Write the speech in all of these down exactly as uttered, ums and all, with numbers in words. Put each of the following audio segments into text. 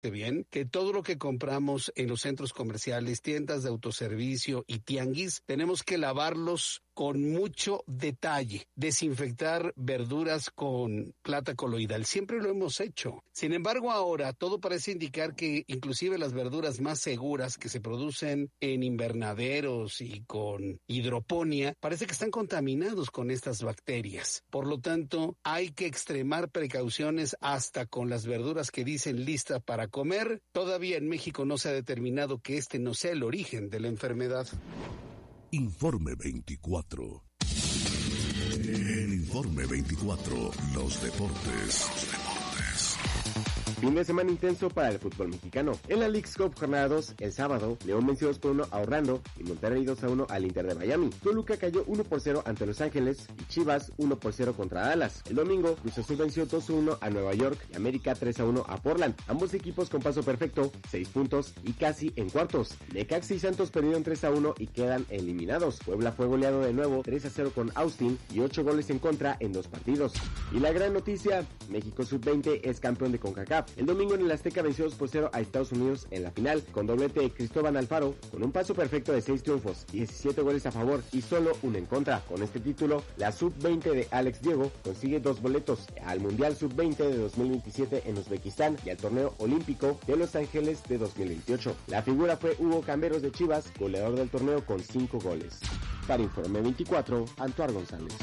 bien que todo lo que compramos en los centros comerciales, tiendas de autoservicio y tianguis, tenemos que lavarlos con mucho detalle, desinfectar verduras con plata coloidal. Siempre lo hemos hecho. Sin embargo, ahora todo parece indicar que inclusive las verduras más seguras que se producen en invernaderos y con hidroponía, parece que están contaminados con estas bacterias. Por lo tanto, hay que extremar precauciones hasta con las verduras que dicen listas para comer. Todavía en México no se ha determinado que este no sea el origen de la enfermedad. Informe veinticuatro. En Informe veinticuatro, los deportes. Los deportes. Fin de semana intenso para el fútbol mexicano. En la Leagues Cup jornada dos, el sábado, León venció dos por uno a Orlando y Monterrey dos a uno al Inter de Miami. Toluca cayó uno por cero ante Los Ángeles y Chivas uno por cero contra Dallas. El domingo, Cruz Azul venció dos a uno a Nueva York y América tres a uno a Portland. Ambos equipos con paso perfecto, seis puntos y casi en cuartos. Necaxa y Santos perdieron tres a uno y quedan eliminados. Puebla fue goleado de nuevo tres a cero con Austin y ocho goles en contra en dos partidos. Y la gran noticia, México sub veinte es campeón de CONCACAF. El domingo en el Azteca venció dos por cero a Estados Unidos en la final, con doblete de Cristóbal Alfaro, con un paso perfecto de seis triunfos, diecisiete goles a favor y solo uno en contra. Con este título, la sub veinte de Alex Diego consigue dos boletos al Mundial sub veinte de dos mil veintisiete en Uzbekistán y al Torneo Olímpico de Los Ángeles de dos mil veintiocho. La figura fue Hugo Camberos de Chivas, goleador del torneo con cinco goles. Para Informe veinticuatro, Antoine González.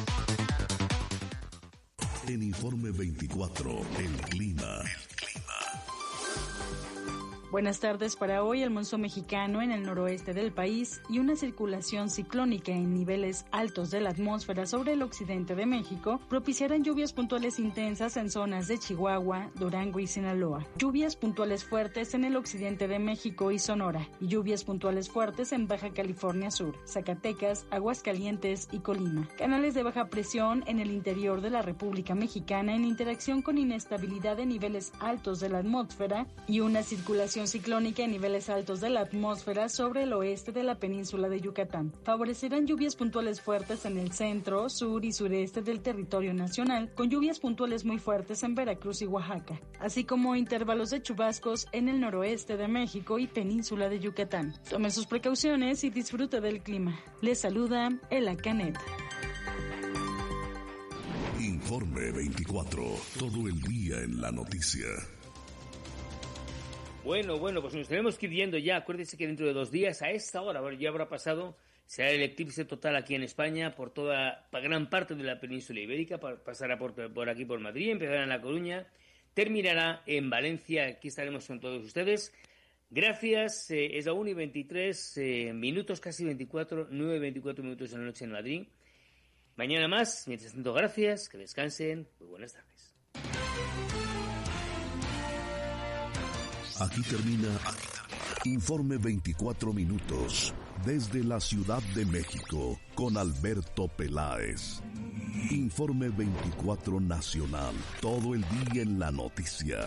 En Informe veinticuatro, el clima. Buenas tardes. Para hoy, el monzón mexicano en el noroeste del país y una circulación ciclónica en niveles altos de la atmósfera sobre el occidente de México propiciarán lluvias puntuales intensas en zonas de Chihuahua, Durango y Sinaloa, lluvias puntuales fuertes en el occidente de México y Sonora, y lluvias puntuales fuertes en Baja California Sur, Zacatecas, Aguascalientes y Colima. Canales de baja presión en el interior de la República Mexicana en interacción con inestabilidad de niveles altos de la atmósfera y una circulación ciclónica en niveles altos de la atmósfera sobre el oeste de la península de Yucatán. Favorecerán lluvias puntuales fuertes en el centro, sur y sureste del territorio nacional, con lluvias puntuales muy fuertes en Veracruz y Oaxaca, así como intervalos de chubascos en el noroeste de México y península de Yucatán. Tome sus precauciones y disfrute del clima. Les saluda Ela Canet. Informe veinticuatro, todo el día en la noticia. Bueno, bueno, pues nos tenemos que ir yendo ya. Acuérdense que dentro de dos días, a esta hora, ya habrá pasado, será el eclipse total aquí en España, por toda, para gran parte de la península ibérica, pasará por, por aquí por Madrid, empezará en La Coruña, terminará en Valencia, aquí estaremos con todos ustedes. Gracias, eh, es la una y veintitrés eh, minutos, casi veinticuatro, nueve y veinticuatro minutos de la noche en Madrid. Mañana más, mientras tanto, gracias, que descansen, muy buenas tardes. Aquí termina Informe veinticuatro minutos desde la Ciudad de México con Alberto Peláez. Informe veinticuatro Nacional, todo el día en la noticia.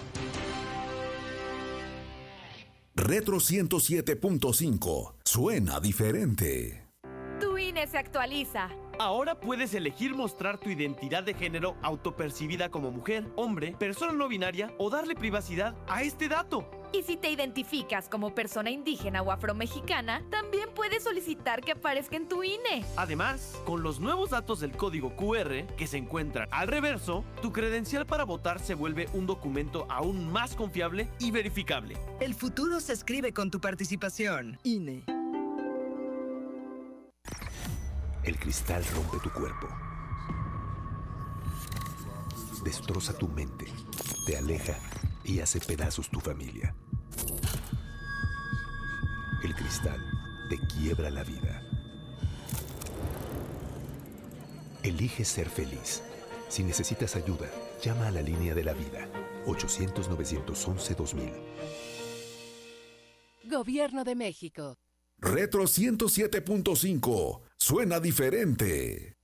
Retro ciento siete punto cinco, suena diferente. Tu I N E se actualiza. Ahora puedes elegir mostrar tu identidad de género autopercibida como mujer, hombre, persona no binaria o darle privacidad a este dato. Y si te identificas como persona indígena o afromexicana, también puedes solicitar que aparezca en tu I N E. Además, con los nuevos datos del código Q R que se encuentran al reverso, tu credencial para votar se vuelve un documento aún más confiable y verificable. El futuro se escribe con tu participación. I N E. El cristal rompe tu cuerpo, destroza tu mente, te aleja y hace pedazos tu familia. El cristal te quiebra la vida. Elige ser feliz. Si necesitas ayuda, llama a la línea de la vida, ochocientos, novecientos once, dos mil. Gobierno de México. Retro ciento siete punto cinco, suena diferente.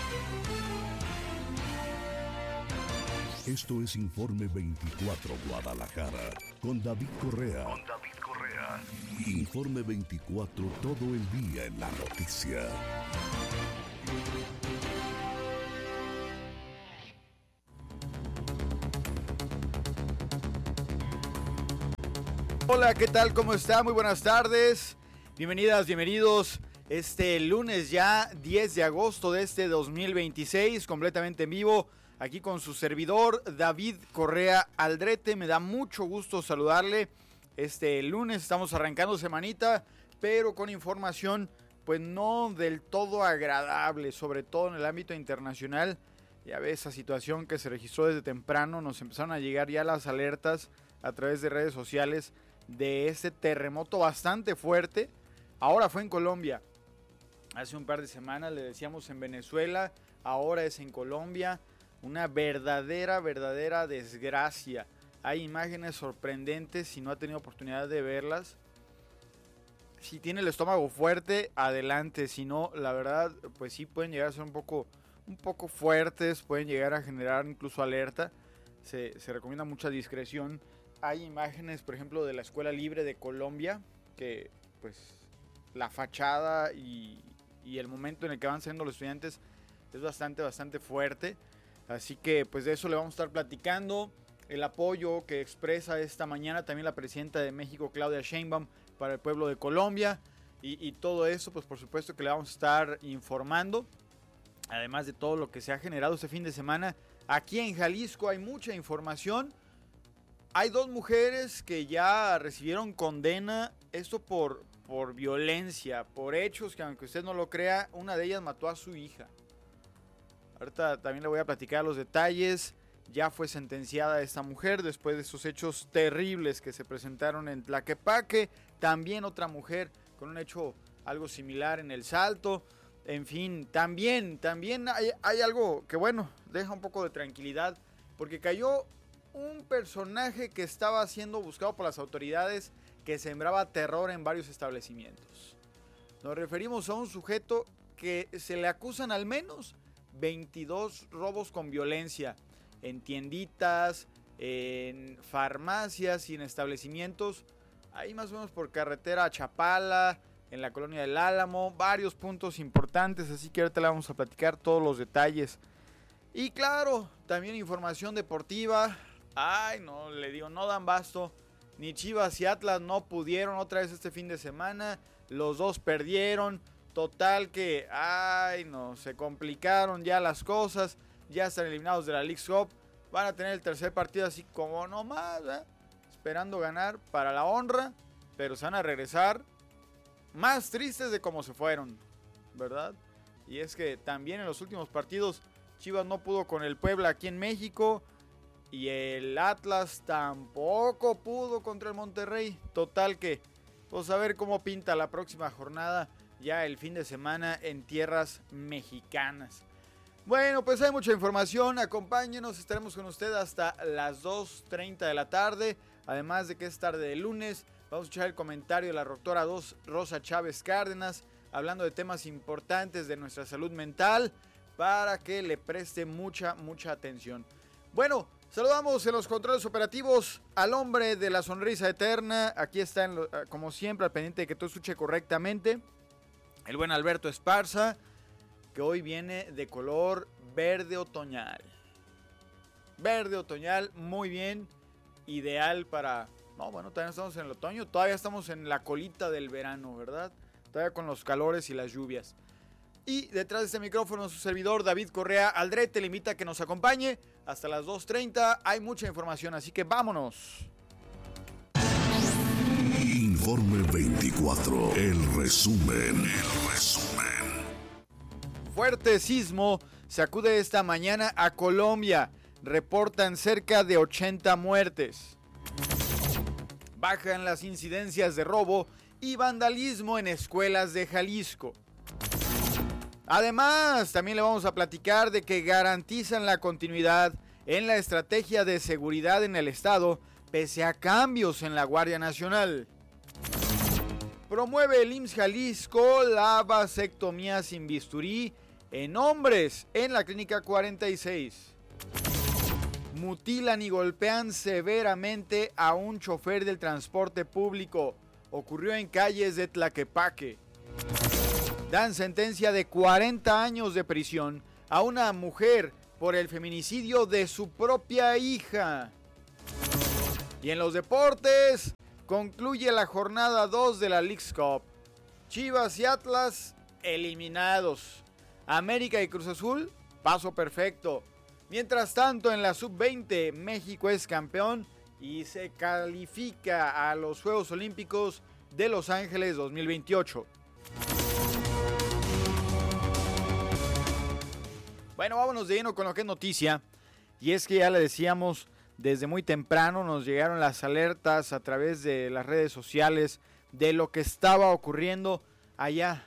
Esto es Informe veinticuatro Guadalajara, con David Correa. Con David Correa. Informe veinticuatro, todo el día en la noticia. Hola, ¿qué tal? ¿Cómo está? Muy buenas tardes. Bienvenidas, bienvenidos. Este lunes ya diez de agosto de este dos mil veintiséis, completamente en vivo, aquí con su servidor David Correa Aldrete. Me da mucho gusto saludarle. Este lunes estamos arrancando semanita, pero con información pues no del todo agradable, sobre todo en el ámbito internacional. Ya ve esa situación que se registró desde temprano, nos empezaron a llegar ya las alertas a través de redes sociales de este terremoto bastante fuerte. Ahora fue en Colombia, hace un par de semanas le decíamos en Venezuela, ahora es en Colombia. Una verdadera, verdadera desgracia. Hay imágenes sorprendentes, si no ha tenido oportunidad de verlas. Si tiene el estómago fuerte, adelante. Si no, la verdad, pues sí pueden llegar a ser un poco, un poco fuertes, pueden llegar a generar incluso alerta. Se, se recomienda mucha discreción. Hay imágenes, por ejemplo, de la Escuela Libre de Colombia, que pues la fachada y, y el momento en el que van saliendo los estudiantes es bastante, bastante fuerte. Así que pues de eso le vamos a estar platicando. El apoyo que expresa esta mañana también la presidenta de México, Claudia Sheinbaum, para el pueblo de Colombia. Y, y todo eso, pues por supuesto que le vamos a estar informando. Además de todo lo que se ha generado este fin de semana. Aquí en Jalisco hay mucha información. Hay dos mujeres que ya recibieron condena, esto por, por violencia, por hechos que aunque usted no lo crea, una de ellas mató a su hija. Ahorita también le voy a platicar los detalles. Ya fue sentenciada esta mujer después de esos hechos terribles que se presentaron en Tlaquepaque. También otra mujer con un hecho algo similar en El Salto. En fin, también, también hay, hay algo que bueno, deja un poco de tranquilidad. Porque cayó un personaje que estaba siendo buscado por las autoridades, que sembraba terror en varios establecimientos. Nos referimos a un sujeto que se le acusan al menos veintidós robos con violencia en tienditas, en farmacias y en establecimientos, ahí más o menos por carretera a Chapala, en la colonia del Álamo, varios puntos importantes, así que ahorita le vamos a platicar todos los detalles. Y claro, también información deportiva. Ay, no, le digo, no dan basto. Ni Chivas y Atlas no pudieron otra vez este fin de semana. Los dos perdieron. Total que, ay, no, se complicaron ya las cosas. Ya están eliminados de la Leagues Cup. Van a tener el tercer partido así como nomás, ¿eh? Esperando ganar para la honra. Pero se van a regresar más tristes de cómo se fueron, ¿verdad? Y es que también en los últimos partidos Chivas no pudo con el Puebla aquí en México. Y el Atlas tampoco pudo contra el Monterrey. Total que, pues a ver cómo pinta la próxima jornada. Ya el fin de semana en tierras mexicanas. Bueno, pues hay mucha información, acompáñenos, estaremos con usted hasta las dos treinta de la tarde, además de que es tarde de lunes, vamos a escuchar el comentario de la doctora Rosa Chávez Cárdenas, hablando de temas importantes de nuestra salud mental, para que le preste mucha, mucha atención. Bueno, saludamos en los controles operativos al hombre de la sonrisa eterna, aquí está en lo, como siempre al pendiente de que todo escuche correctamente, el buen Alberto Esparza, que hoy viene de color verde otoñal. Verde otoñal, muy bien, ideal para... No, bueno, todavía estamos en el otoño, todavía estamos en la colita del verano, ¿verdad? Todavía con los calores y las lluvias. Y detrás de este micrófono su servidor David Correa Aldrete le invita a que nos acompañe hasta las dos treinta. Hay mucha información, así que vámonos. Informe veinticuatro, el resumen, el resumen. Fuerte sismo sacude esta mañana a Colombia. Reportan cerca de ochenta muertes. Bajan las incidencias de robo y vandalismo en escuelas de Jalisco. Además, también le vamos a platicar de que garantizan la continuidad en la estrategia de seguridad en el estado, pese a cambios en la Guardia Nacional. Promueve el I M S S Jalisco la vasectomía sin bisturí en hombres en la clínica cuarenta y seis. Mutilan y golpean severamente a un chofer del transporte público. Ocurrió en calles de Tlaquepaque. Dan sentencia de cuarenta años de prisión a una mujer por el feminicidio de su propia hija. Y en los deportes, Concluye la jornada dos de la Leagues Cup. Chivas y Atlas eliminados. América y Cruz Azul, paso perfecto. Mientras tanto, en la sub veinte, México es campeón y se califica a los Juegos Olímpicos de Los Ángeles dos mil veintiocho. Bueno, vámonos de lleno con lo que es noticia. Y es que ya le decíamos, desde muy temprano nos llegaron las alertas a través de las redes sociales de lo que estaba ocurriendo allá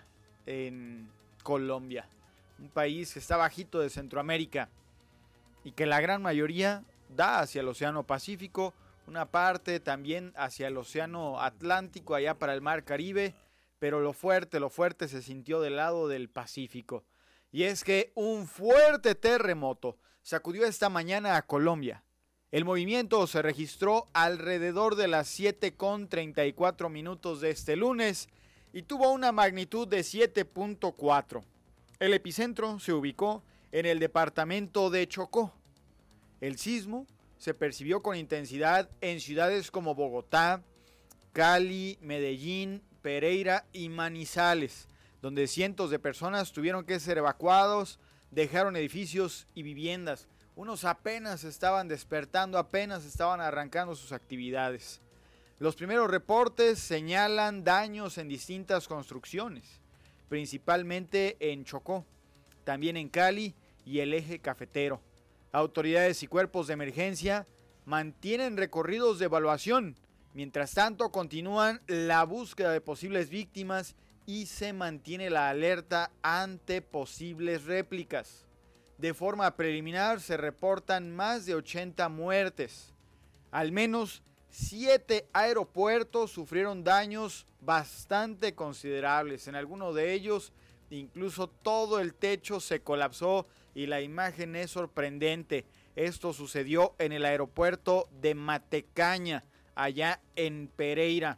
en Colombia. Un país que está bajito de Centroamérica y que la gran mayoría da hacia el Océano Pacífico, una parte también hacia el Océano Atlántico, allá para el Mar Caribe, pero lo fuerte, lo fuerte se sintió del lado del Pacífico. Y es que un fuerte terremoto sacudió esta mañana a Colombia. El movimiento se registró alrededor de las siete con treinta y cuatro minutos de este lunes y tuvo una magnitud de siete punto cuatro. El epicentro se ubicó en el departamento de Chocó. El sismo se percibió con intensidad en ciudades como Bogotá, Cali, Medellín, Pereira y Manizales, donde cientos de personas tuvieron que ser evacuados, dejaron edificios y viviendas. Unos apenas estaban despertando, apenas estaban arrancando sus actividades. Los primeros reportes señalan daños en distintas construcciones, principalmente en Chocó, también en Cali y el eje cafetero. Autoridades y cuerpos de emergencia mantienen recorridos de evaluación. Mientras tanto, continúan la búsqueda de posibles víctimas y se mantiene la alerta ante posibles réplicas. De forma preliminar se reportan más de ochenta muertes. Al menos siete aeropuertos sufrieron daños bastante considerables. En algunos de ellos incluso todo el techo se colapsó y la imagen es sorprendente. Esto sucedió en el aeropuerto de Matecaña, allá en Pereira.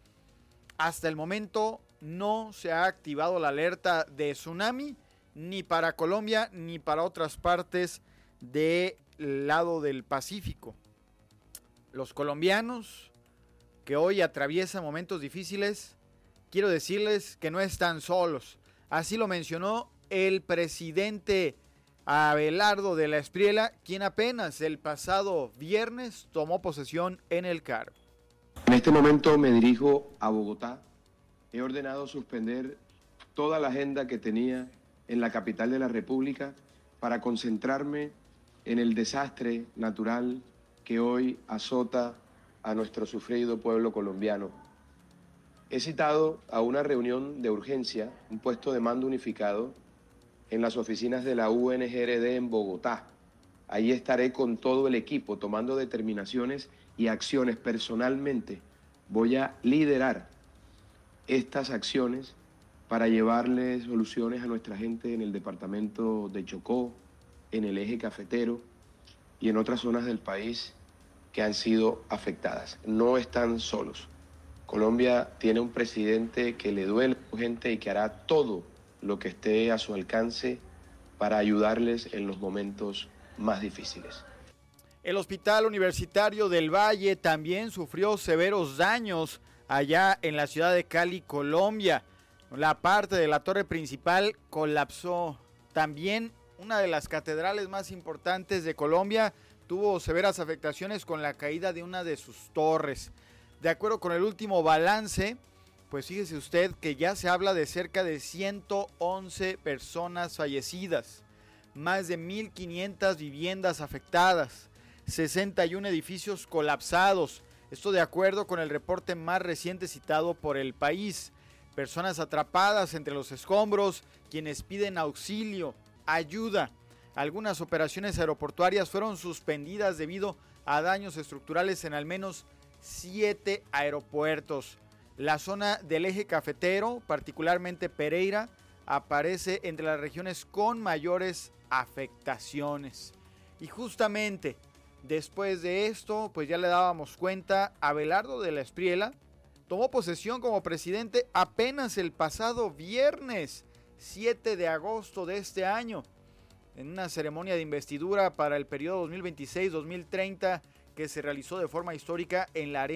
Hasta el momento no se ha activado la alerta de tsunami ni para Colombia ni para otras partes del lado del Pacífico. Los colombianos que hoy atraviesan momentos difíciles, quiero decirles que no están solos. Así lo mencionó el presidente Abelardo de la Espriella, quien apenas el pasado viernes tomó posesión en el cargo. En este momento me dirijo a Bogotá. He ordenado suspender toda la agenda que tenía en la capital de la República para concentrarme en el desastre natural que hoy azota a nuestro sufrido pueblo colombiano. He citado a una reunión de urgencia, un puesto de mando unificado, en las oficinas de la U N G R D en Bogotá. Ahí estaré con todo el equipo tomando determinaciones y acciones personalmente. Voy a liderar estas acciones para llevarle soluciones a nuestra gente en el departamento de Chocó, en el eje cafetero y en otras zonas del país que han sido afectadas. No están solos. Colombia tiene un presidente que le duele a su gente y que hará todo lo que esté a su alcance para ayudarles en los momentos más difíciles. El Hospital Universitario del Valle también sufrió severos daños allá en la ciudad de Cali, Colombia. La parte de la torre principal colapsó. También una de las catedrales más importantes de Colombia tuvo severas afectaciones con la caída de una de sus torres. De acuerdo con el último balance, pues fíjese usted que ya se habla de cerca de ciento once personas fallecidas, más de mil quinientas viviendas afectadas, sesenta y uno edificios colapsados. Esto de acuerdo con el reporte más reciente citado por El País. Personas atrapadas entre los escombros, quienes piden auxilio, ayuda. Algunas operaciones aeroportuarias fueron suspendidas debido a daños estructurales en al menos siete aeropuertos. La zona del eje cafetero, particularmente Pereira, aparece entre las regiones con mayores afectaciones. Y justamente después de esto, pues ya le dábamos cuenta, Abelardo de la Espriella tomó posesión como presidente apenas el pasado viernes, siete de agosto de este año, en una ceremonia de investidura para el periodo dos mil veintiséis dos mil treinta que se realizó de forma histórica en la Arena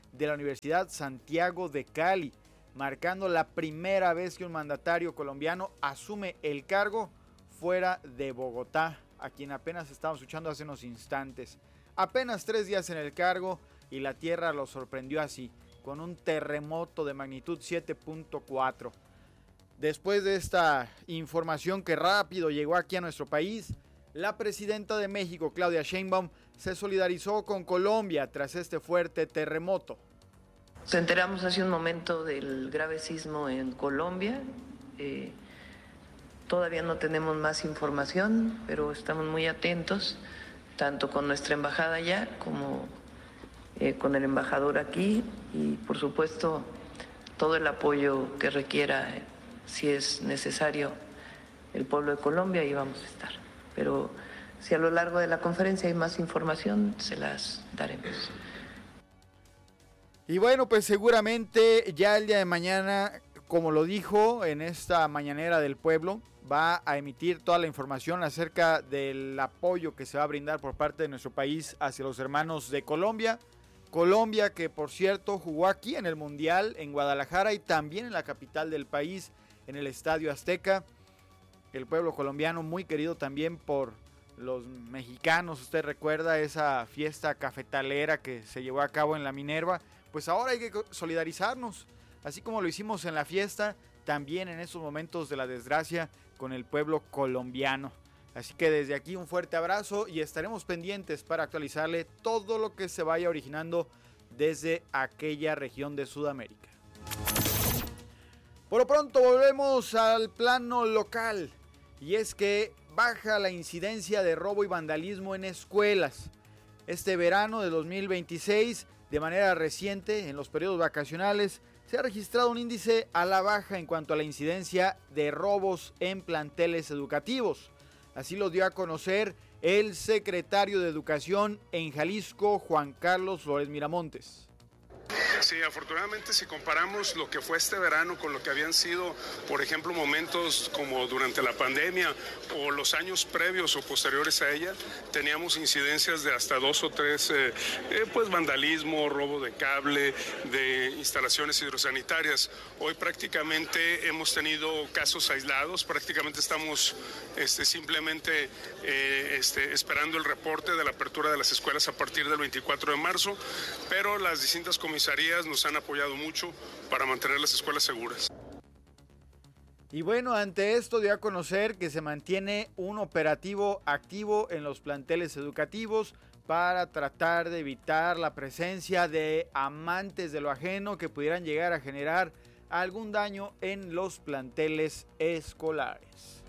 de la Universidad Santiago de Cali, marcando la primera vez que un mandatario colombiano asume el cargo fuera de Bogotá, a quien apenas estábamos escuchando hace unos instantes. Apenas tres días en el cargo y la tierra lo sorprendió así, con un terremoto de magnitud siete punto cuatro. Después de esta información que rápido llegó aquí a nuestro país, la presidenta de México, Claudia Sheinbaum, se solidarizó con Colombia tras este fuerte terremoto. Nos enteramos hace un momento del grave sismo en Colombia. Eh, todavía no tenemos más información, pero estamos muy atentos, tanto con nuestra embajada allá como eh, con el embajador aquí, y por supuesto todo el apoyo que requiera, eh, si es necesario, el pueblo de Colombia, ahí vamos a estar. Pero si a lo largo de la conferencia hay más información, se las daremos. Y bueno, pues seguramente ya el día de mañana, como lo dijo en esta mañanera del pueblo, va a emitir toda la información acerca del apoyo que se va a brindar por parte de nuestro país hacia los hermanos de Colombia. Colombia, que por cierto jugó aquí en el Mundial en Guadalajara y también en la capital del país, en el Estadio Azteca. El pueblo colombiano muy querido también por los mexicanos. Usted recuerda esa fiesta cafetalera que se llevó a cabo en la Minerva. Pues ahora hay que solidarizarnos, así como lo hicimos en la fiesta, también en estos momentos de la desgracia con el pueblo colombiano. Así que desde aquí un fuerte abrazo y estaremos pendientes para actualizarle todo lo que se vaya originando desde aquella región de Sudamérica. Por lo pronto volvemos al plano local, y es que baja la incidencia de robo y vandalismo en escuelas. Este verano de dos mil veintiséis, de manera reciente, en los periodos vacacionales, se ha registrado un índice a la baja en cuanto a la incidencia de robos en planteles educativos. Así lo dio a conocer el secretario de Educación en Jalisco, Juan Carlos Flores Miramontes. Sí, afortunadamente si comparamos lo que fue este verano con lo que habían sido, por ejemplo, momentos como durante la pandemia o los años previos o posteriores a ella, teníamos incidencias de hasta dos o tres, eh, eh, pues vandalismo, robo de cable, de instalaciones hidrosanitarias. Hoy prácticamente hemos tenido casos aislados, prácticamente estamos este, simplemente eh, este, esperando el reporte de la apertura de las escuelas a partir del veinticuatro de marzo, pero las distintas comisarías nos han apoyado mucho para mantener las escuelas seguras. Y bueno, ante esto dio a conocer que se mantiene un operativo activo en los planteles educativos para tratar de evitar la presencia de amantes de lo ajeno que pudieran llegar a generar algún daño en los planteles escolares.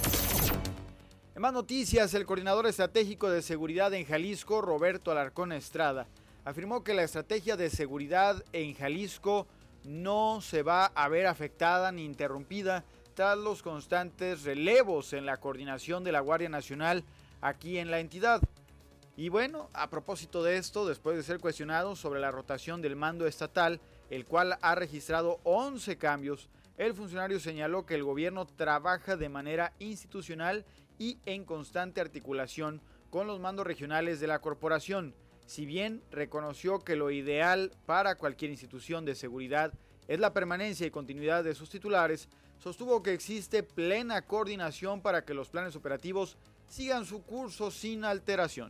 En más noticias, el coordinador estratégico de seguridad en Jalisco, Roberto Alarcón Estrada, afirmó que la estrategia de seguridad en Jalisco no se va a ver afectada ni interrumpida tras los constantes relevos en la coordinación de la Guardia Nacional aquí en la entidad. Y bueno, a propósito de esto, después de ser cuestionado sobre la rotación del mando estatal, el cual ha registrado once cambios, el funcionario señaló que el gobierno trabaja de manera institucional y en constante articulación con los mandos regionales de la corporación. Si bien reconoció que lo ideal para cualquier institución de seguridad es la permanencia y continuidad de sus titulares, sostuvo que existe plena coordinación para que los planes operativos sigan su curso sin alteración.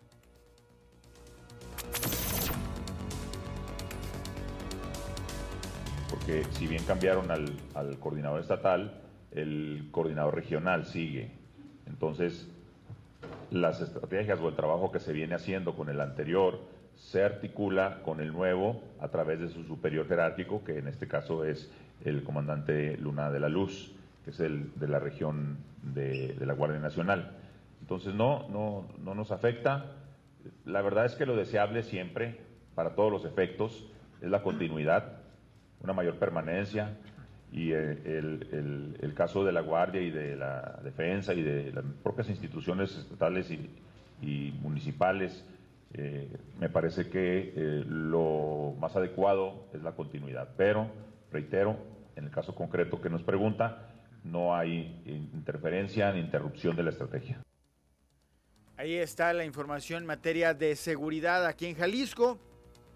Porque si bien cambiaron al, al coordinador estatal, el coordinador regional sigue. Entonces, las estrategias o el trabajo que se viene haciendo con el anterior se articula con el nuevo a través de su superior jerárquico, que en este caso es el comandante Luna de la Luz, que es el de la región de, de la Guardia Nacional. Entonces no, no, no nos afecta. La verdad es que lo deseable siempre, para todos los efectos, es la continuidad, una mayor permanencia. Y el, el, el caso de la Guardia y de la Defensa y de las propias instituciones estatales y, y municipales, eh, me parece que eh, lo más adecuado es la continuidad. Pero, reitero, en el caso concreto que nos pregunta, no hay interferencia ni interrupción de la estrategia. Ahí está la información en materia de seguridad aquí en Jalisco.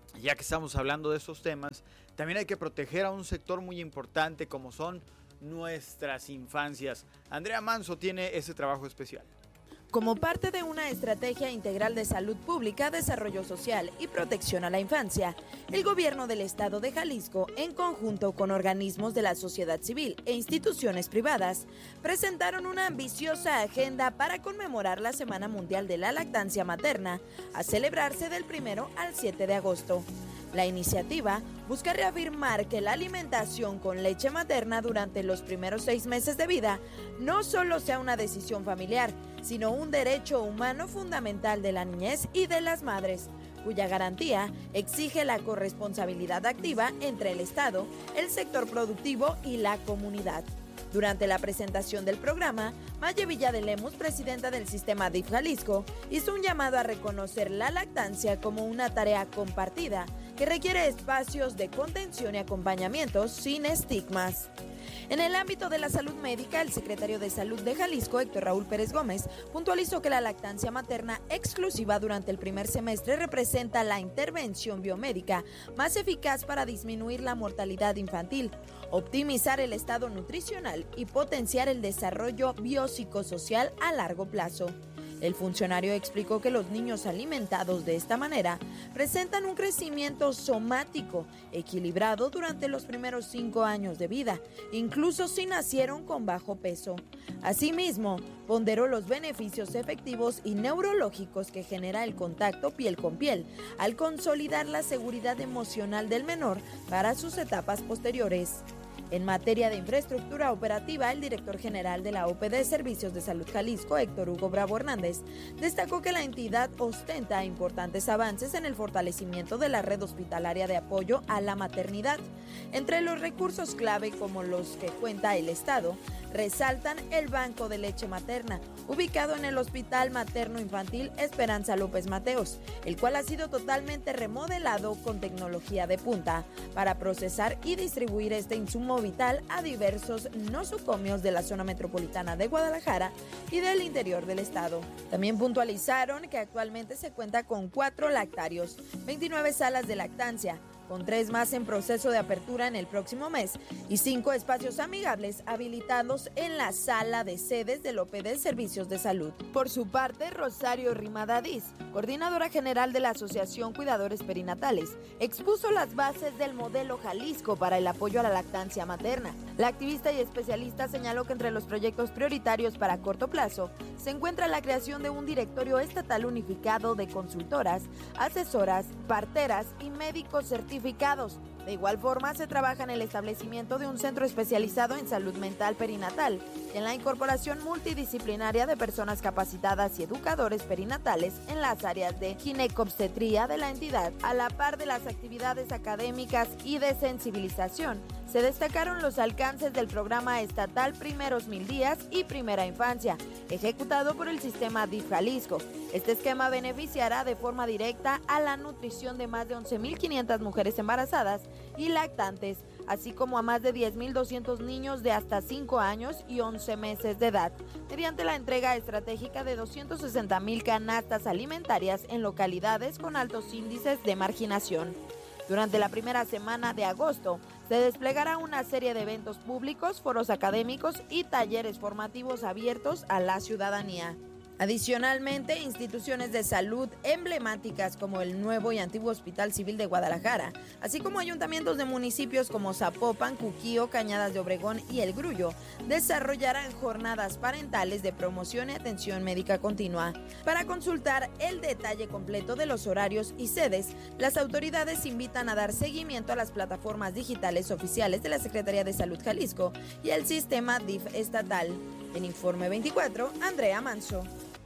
Ya que estamos hablando de estos temas, también hay que proteger a un sector muy importante como son nuestras infancias. Andrea Manso tiene ese trabajo especial. Como parte de una estrategia integral de salud pública, desarrollo social y protección a la infancia, el gobierno del estado de Jalisco, en conjunto con organismos de la sociedad civil e instituciones privadas, presentaron una ambiciosa agenda para conmemorar la Semana Mundial de la Lactancia Materna, a celebrarse del primero al siete de agosto. La iniciativa busca reafirmar que la alimentación con leche materna durante los primeros seis meses de vida no solo sea una decisión familiar, sino un derecho humano fundamental de la niñez y de las madres, cuya garantía exige la corresponsabilidad activa entre el Estado, el sector productivo y la comunidad. Durante la presentación del programa, Maye Villa de Lemus, presidenta del sistema D I F Jalisco, hizo un llamado a reconocer la lactancia como una tarea compartida que requiere espacios de contención y acompañamiento sin estigmas. En el ámbito de la salud médica, el secretario de Salud de Jalisco, Héctor Raúl Pérez Gómez, puntualizó que la lactancia materna exclusiva durante el primer semestre representa la intervención biomédica más eficaz para disminuir la mortalidad infantil, optimizar el estado nutricional y potenciar el desarrollo biopsicosocial a largo plazo. El funcionario explicó que los niños alimentados de esta manera presentan un crecimiento somático equilibrado durante los primeros cinco años de vida, incluso si nacieron con bajo peso. Asimismo, ponderó los beneficios efectivos y neurológicos que genera el contacto piel con piel, al consolidar la seguridad emocional del menor para sus etapas posteriores. En materia de infraestructura operativa, el director general de la O P D Servicios de Salud Jalisco, Héctor Hugo Bravo Hernández, destacó que la entidad ostenta importantes avances en el fortalecimiento de la red hospitalaria de apoyo a la maternidad. Entre los recursos clave como los que cuenta el Estado, resaltan el Banco de Leche Materna, ubicado en el Hospital Materno Infantil Esperanza López Mateos, el cual ha sido totalmente remodelado con tecnología de punta para procesar y distribuir este insumo vital a diversos nosocomios de la zona metropolitana de Guadalajara y del interior del estado. También puntualizaron que actualmente se cuenta con cuatro lactarios, veintinueve salas de lactancia, con tres más en proceso de apertura en el próximo mes y cinco espacios amigables habilitados en la sala de sedes del O P D Servicios de Salud. Por su parte, Rosario Rimadadiz, coordinadora general de la Asociación Cuidadores Perinatales, expuso las bases del modelo Jalisco para el apoyo a la lactancia materna. La activista y especialista señaló que entre los proyectos prioritarios para corto plazo se encuentra la creación de un directorio estatal unificado de consultoras, asesoras, parteras y médicos certificados. De igual forma, se trabaja en el establecimiento de un centro especializado en salud mental perinatal y en la incorporación multidisciplinaria de personas capacitadas y educadores perinatales en las áreas de ginecobstetría de la entidad. A la par de las actividades académicas y de sensibilización, se destacaron los alcances del programa estatal Primeros Mil Días y Primera Infancia, ejecutado por el sistema D I F Jalisco. Este esquema beneficiará de forma directa a la nutrición de más de once mil quinientas mujeres embarazadas y lactantes, así como a más de diez mil doscientos niños de hasta cinco años y once meses de edad, mediante la entrega estratégica de doscientas sesenta mil canastas alimentarias en localidades con altos índices de marginación. Durante la primera semana de agosto, se desplegará una serie de eventos públicos, foros académicos y talleres formativos abiertos a la ciudadanía. Adicionalmente, instituciones de salud emblemáticas como el nuevo y antiguo Hospital Civil de Guadalajara, así como ayuntamientos de municipios como Zapopan, Cuquío, Cañadas de Obregón y El Grullo, desarrollarán jornadas parentales de promoción y atención médica continua. Para consultar el detalle completo de los horarios y sedes, las autoridades invitan a dar seguimiento a las plataformas digitales oficiales de la Secretaría de Salud Jalisco y el sistema D I F estatal. En Informe veinticuatro, Andrea Manso.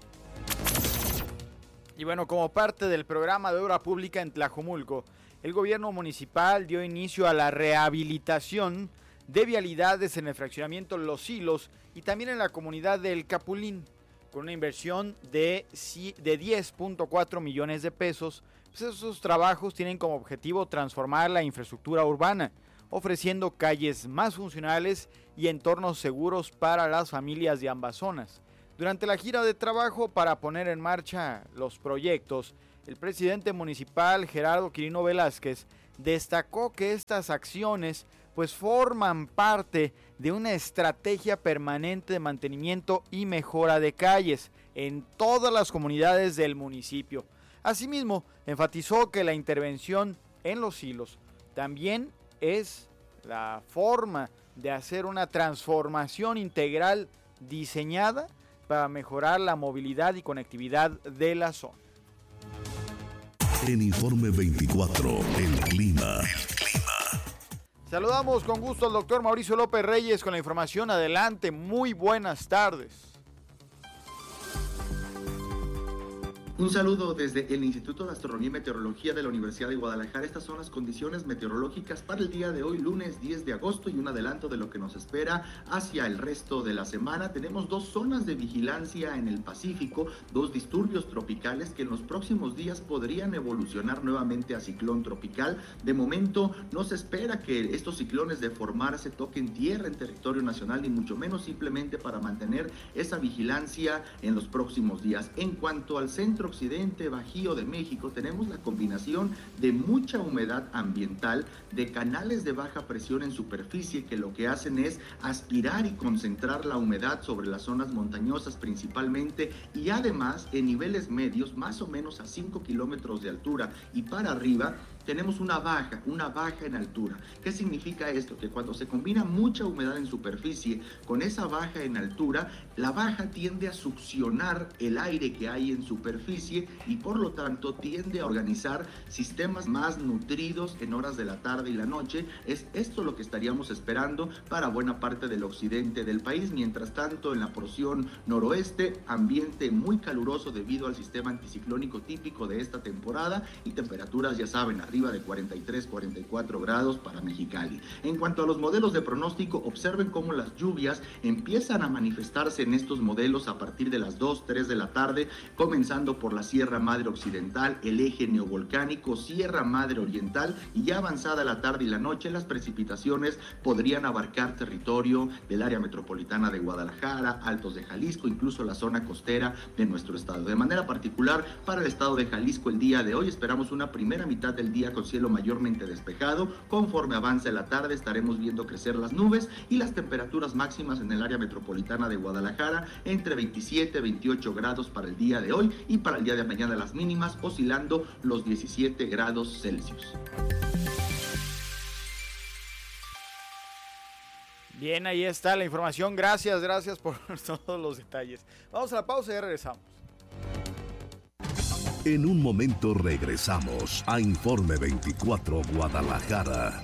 Y bueno, como parte del programa de obra pública en Tlajomulco, el gobierno municipal dio inicio a la rehabilitación de vialidades en el fraccionamiento Los Silos y también en la comunidad del Capulín, con una inversión de, de diez punto cuatro millones de pesos. Pues esos trabajos tienen como objetivo transformar la infraestructura urbana, ofreciendo calles más funcionales y entornos seguros para las familias de ambas zonas. Durante la gira de trabajo para poner en marcha los proyectos, El presidente municipal, Gerardo Quirino Velázquez, destacó que estas acciones pues forman parte de una estrategia permanente de mantenimiento y mejora de calles en todas las comunidades del municipio. Asimismo, enfatizó que la intervención en los silos también es la forma de hacer una transformación integral diseñada para mejorar la movilidad y conectividad de la zona. En Informe veinticuatro, el clima. Saludamos con gusto al doctor Mauricio López Reyes con la información. Adelante, muy buenas tardes. Un saludo desde el Instituto de Astronomía y Meteorología de la Universidad de Guadalajara. Estas son las condiciones meteorológicas para el día de hoy, lunes diez de agosto, y un adelanto de lo que nos espera hacia el resto de la semana. Tenemos dos zonas de vigilancia en el Pacífico, dos disturbios tropicales que en los próximos días podrían evolucionar nuevamente a ciclón tropical. De momento no se espera que estos ciclones de formarse toquen tierra en territorio nacional, ni mucho menos, simplemente para mantener esa vigilancia en los próximos días. En cuanto al centro occidente, Bajío de México, tenemos la combinación de mucha humedad ambiental, de canales de baja presión en superficie que lo que hacen es aspirar y concentrar la humedad sobre las zonas montañosas principalmente, y además en niveles medios, más o menos a cinco kilómetros de altura y para arriba, tenemos una baja, una baja en altura. ¿Qué significa esto? Que cuando se combina mucha humedad en superficie con esa baja en altura, la baja tiende a succionar el aire que hay en superficie y por lo tanto tiende a organizar sistemas más nutridos en horas de la tarde y la noche. Es esto lo que estaríamos esperando para buena parte del occidente del país. Mientras tanto, en la porción noroeste, ambiente muy caluroso debido al sistema anticiclónico típico de esta temporada y temperaturas, ya saben, arriba de cuarenta y tres, cuarenta y cuatro grados para Mexicali. En cuanto a los modelos de pronóstico, observen cómo las lluvias empiezan a manifestarse en estos modelos a partir de las dos, tres de la tarde, comenzando por la Sierra Madre Occidental, el eje neovolcánico, Sierra Madre Oriental, y ya avanzada la tarde y la noche, las precipitaciones podrían abarcar territorio del área metropolitana de Guadalajara, Altos de Jalisco, incluso la zona costera de nuestro estado. De manera particular, para el estado de Jalisco, el día de hoy esperamos una primera mitad del día con cielo mayormente despejado. Conforme avance la tarde estaremos viendo crecer las nubes y las temperaturas máximas en el área metropolitana de Guadalajara entre veintisiete, veintiocho grados para el día de hoy, y para el día de mañana las mínimas oscilando los diecisiete grados Celsius. Bien, ahí está la información. Gracias, gracias por todos los detalles. Vamos a la pausa y ya regresamos. En un momento regresamos a Informe veinticuatro Guadalajara.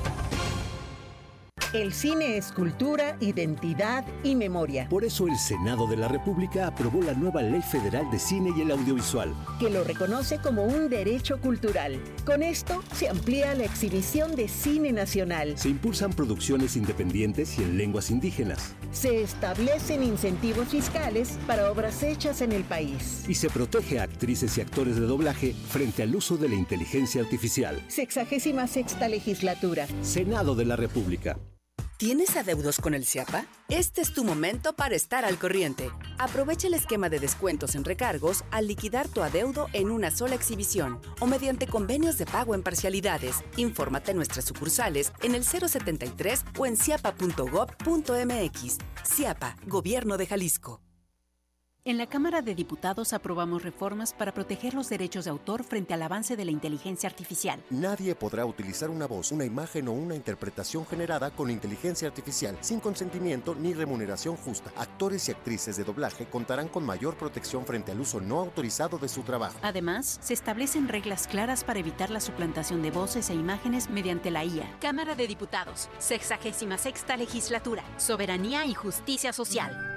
El cine es cultura, identidad y memoria. Por eso el Senado de la República aprobó la nueva Ley Federal de Cine y el Audiovisual, que lo reconoce como un derecho cultural. Con esto se amplía la exhibición de cine nacional. Se impulsan producciones independientes y en lenguas indígenas. Se establecen incentivos fiscales para obras hechas en el país. Y se protege a actrices y actores de doblaje frente al uso de la inteligencia artificial. Sexagésima sexta legislatura. Senado de la República. ¿Tienes adeudos con el CIAPA? Este es tu momento para estar al corriente. Aprovecha el esquema de descuentos en recargos al liquidar tu adeudo en una sola exhibición o mediante convenios de pago en parcialidades. Infórmate en nuestras sucursales en el cero setenta y tres o en ciapa punto gob punto mx. CIAPA, Gobierno de Jalisco. En la Cámara de Diputados aprobamos reformas para proteger los derechos de autor frente al avance de la inteligencia artificial. Nadie podrá utilizar una voz, una imagen o una interpretación generada con inteligencia artificial sin consentimiento ni remuneración justa. Actores y actrices de doblaje contarán con mayor protección frente al uso no autorizado de su trabajo. Además, se establecen reglas claras para evitar la suplantación de voces e imágenes mediante la I A. Cámara de Diputados, sexagésima sexta legislatura, Soberanía y Justicia Social.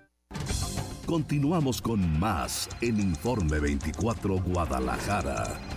Continuamos con más en Informe veinticuatro Guadalajara.